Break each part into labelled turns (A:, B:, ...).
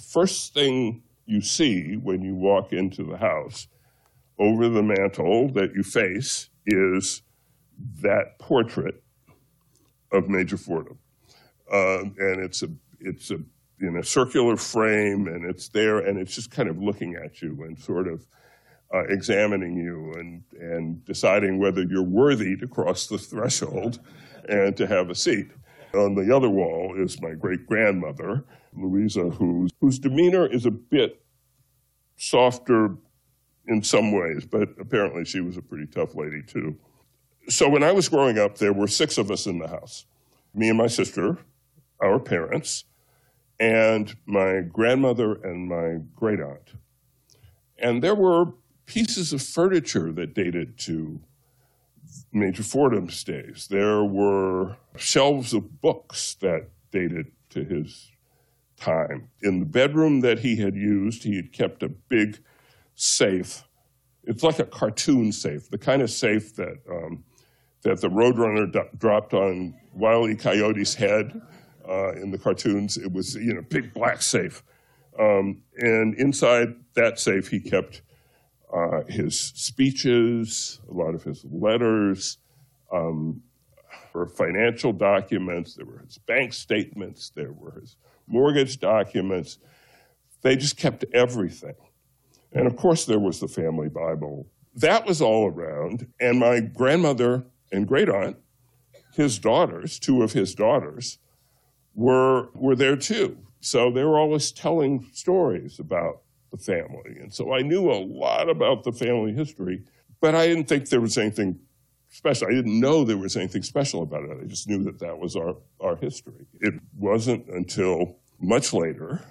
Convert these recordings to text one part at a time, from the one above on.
A: first thing you see when you walk into the house, over the mantle that you face, is that portrait of Major Fordham. And it's in a circular frame, and it's there, and it's just kind of looking at you and sort of examining you and deciding whether you're worthy to cross the threshold and to have a seat. On the other wall is my great-grandmother, Louisa, whose demeanor is a bit softer in some ways, but apparently she was a pretty tough lady, too. So when I was growing up, there were 6 of us in the house. Me and my sister, our parents, and my grandmother and my great-aunt. And there were pieces of furniture that dated to Major Fordham's days. There were shelves of books that dated to his time. In the bedroom that he had used, he had kept a big safe. It's like a cartoon safe, the kind of safe that the Roadrunner dropped on Wile E. Coyote's head in the cartoons. It was, big black safe. And inside that safe, he kept his speeches, a lot of his letters, for financial documents. There were his bank statements. There were his mortgage documents. They just kept everything. And of course, there was the family Bible. That was all around. And my grandmother and great-aunt, his daughters, 2 of his daughters, were there too. So they were always telling stories about the family. And so I knew a lot about the family history, but I didn't think there was anything special. I didn't know there was anything special about it. I just knew that was our history. It wasn't until much later,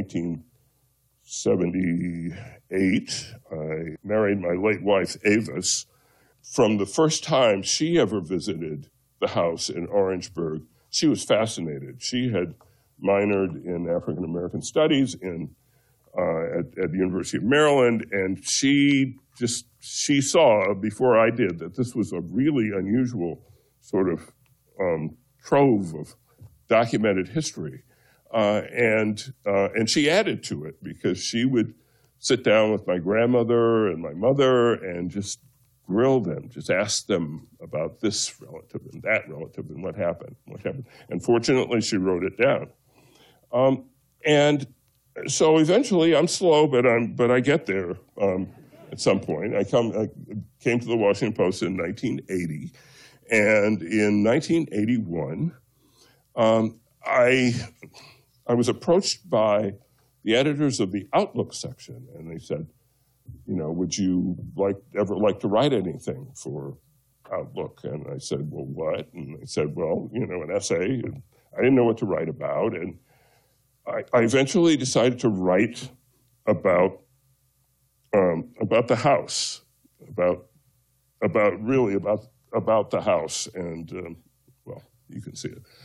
A: 1978, I married my late wife, Avis. From the first time she ever visited the house in Orangeburg, she was fascinated. She had minored in African American studies at the University of Maryland, and she saw before I did that this was a really unusual sort of trove of documented history, and she added to it because she would sit down with my grandmother and my mother and just grill them, just ask them about this relative and that relative and what happened. And fortunately, she wrote it down. And so eventually, I'm slow, but I get there at some point. I came to the Washington Post in 1980, and in 1981, I was approached by the editors of the Outlook section, and they said, would you ever like to write anything for Outlook? And I said, well, what? And they said, well, an essay. And I didn't know what to write about, and I eventually decided to write about the house, about the house, and you can see it.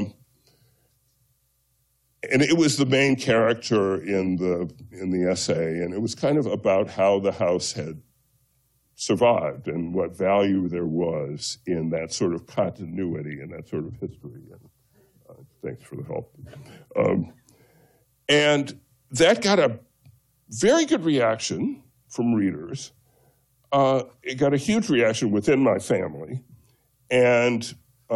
A: And it was the main character in the essay, and it was kind of about how the house had survived and what value there was in that sort of continuity and that sort of history. And thanks for the help. And that got a very good reaction from readers. It got a huge reaction within my family. And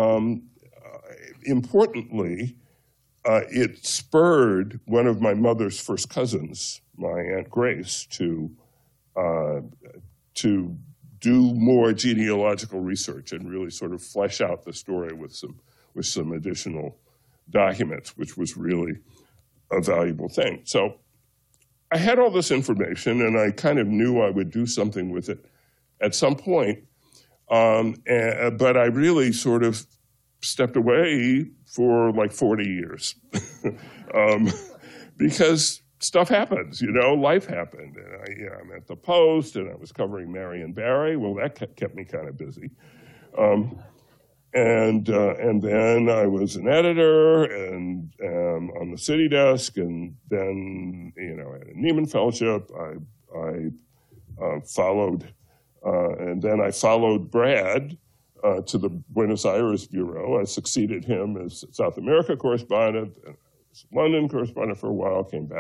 A: importantly, it spurred one of my mother's first cousins, my Aunt Grace, to do more genealogical research and really sort of flesh out the story with some additional documents, which was really a valuable thing. So I had all this information, and I kind of knew I would do something with it at some point, but I really sort of stepped away for like 40 years because stuff happens, life happened. And I'm at the Post, and I was covering Marion Barry. Well, that kept me kind of busy. And then I was an editor and on the city desk, and then I had a Nieman Fellowship. I followed, and then I followed Brad to the Buenos Aires bureau. I succeeded him as South America correspondent, London correspondent for a while. Came back